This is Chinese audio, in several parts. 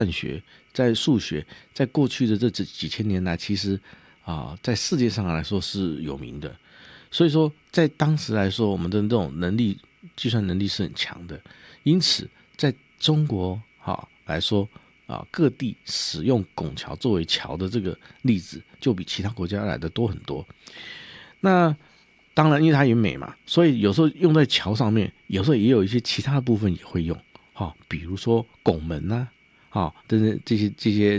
学、在数学，在过去的这几千年来，其实在世界上来说是有名的。所以说，在当时来说，我们的这种能力、计算能力是很强的。因此，在中国来说各地使用拱桥作为桥的这个例子，就比其他国家来的多很多。那当然，因为它也美嘛，所以有时候用在桥上面，有时候也有一些其他的部分也会用，比如说拱门等等这些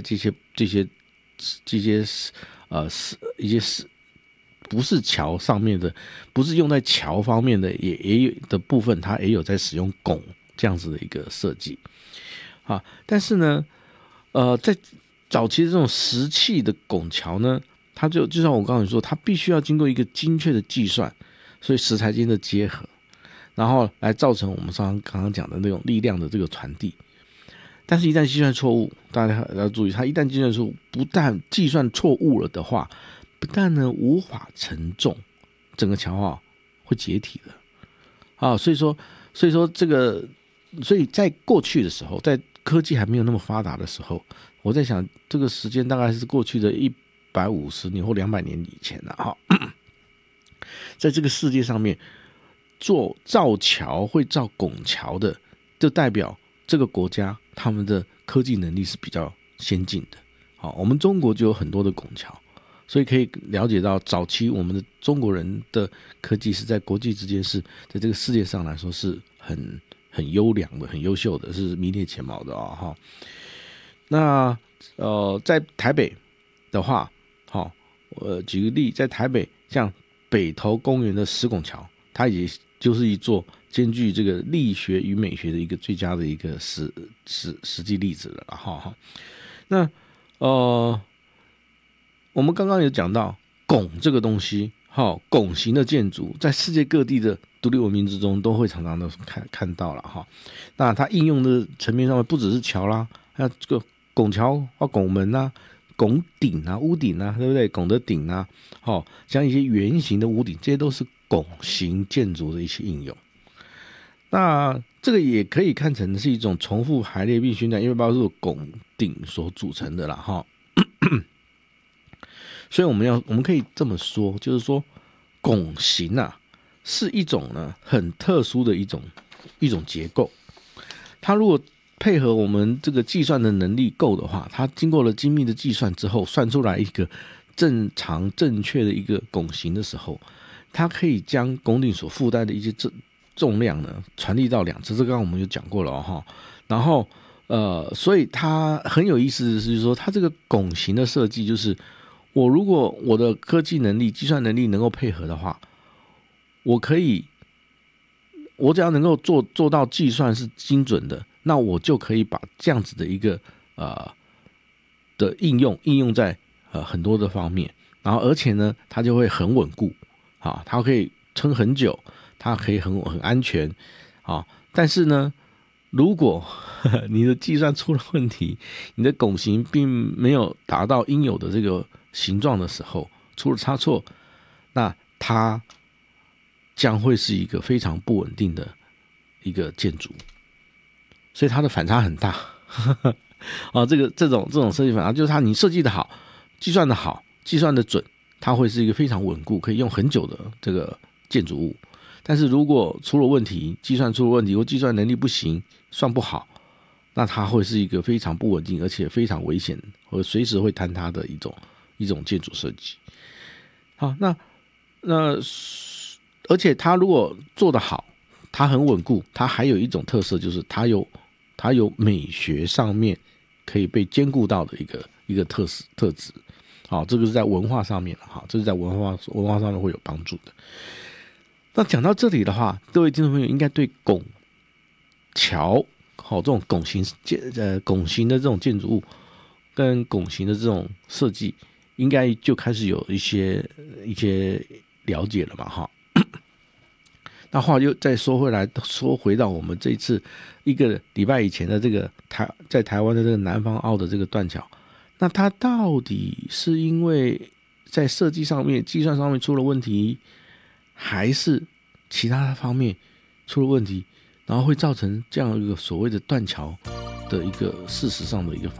一些不是桥上面的，不是用在桥方面的，也有的部分，它也有在使用拱这样子的一个设计但是呢，在早期的这种石砌的拱桥呢，它就像我刚才说，它必须要经过一个精确的计算，所以石材间的结合，然后来造成我们刚刚讲的那种力量的这个传递。但是，一旦计算错误，大家要注意，它一旦计算错误，不但计算错误了的话，不但呢无法承重，整个桥会解体的所以说所以在过去的时候，在科技还没有那么发达的时候，我在想这个时间大概是过去的150年或200年以前了在这个世界上面造桥会造拱桥的，就代表这个国家他们的科技能力是比较先进的我们中国就有很多的拱桥，所以可以了解到早期我们的中国人的科技是在国际之间是在这个世界上来说是很优良的、很优秀的，是名列前茅的那在台北的话举个例，在台北像北投公园的石拱桥，它也就是一座兼具这个力学与美学的一个最佳的一个实际例子了那我们刚刚有讲到拱这个东西拱形的建筑在世界各地的独立文明之中都会常常的看到了那它应用的层面上面不只是桥啦，还有这个拱桥拱门拱顶屋顶对不对？拱的顶像一些圆形的屋顶，这些都是拱形建筑的一些应用。那这个也可以看成是一种重复排列并训练，因为包括是拱顶所组成的啦所以我们可以这么说，就是说拱形是一种呢很特殊的一种结构。它如果配合我们这个计算的能力够的话，它经过了精密的计算之后，算出来一个正常正确的一个拱形的时候，它可以将拱顶所附带的一些重量呢传递到两侧，这刚刚我们有讲过了然后所以它很有意思的是说，它这个拱形的设计就是如果我的科技能力、计算能力能够配合的话，我只要能够做到计算是精准的，那我就可以把这样子的一个的应用在很多的方面，然后而且呢，它就会很稳固它可以撑很久，它可以很安全但是呢，如果你的计算出了问题，你的拱形并没有达到应有的这个形状的时候，出了差错，那它将会是一个非常不稳定的一个建筑，所以它的反差很大这种设计反差就是你设计的好，计算的好，计算的准，它会是一个非常稳固，可以用很久的这个建筑物。但是如果出了问题，计算出了问题，或计算能力不行，算不好，那它会是一个非常不稳定，而且非常危险，或随时会坍塌的一种建筑设计。好，那而且它如果做得好，它很稳固，它还有一种特色，就是它有美学上面可以被兼顾到的一个特质。好，这个是在文化上面这是在文化上面会有帮助的。那讲到这里的话，各位听众朋友应该对拱桥这种拱形的这种建筑物跟拱形的这种设计，应该就开始有一些了解了嘛那话又再说回到我们这一次一个礼拜以前的这个在台湾的这个南方澳的这个断桥，那它到底是因为在设计上面、计算上面出了问题，还是其他方面出了问题，然后会造成这样一个所谓的断桥的一个事实上的一个发